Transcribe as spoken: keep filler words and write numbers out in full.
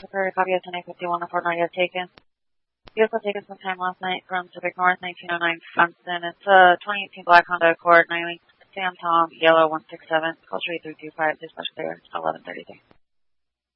for a copy of ten eight fifty-one, a Fort not yet taken. Vehicle taken sometime last night from Civic North, nineteen oh nine Funston. It's a twenty eighteen black Honda Accord, nine Sam Tom, yellow one six seven, call three three two five, dispatch clear, eleven thirty-three.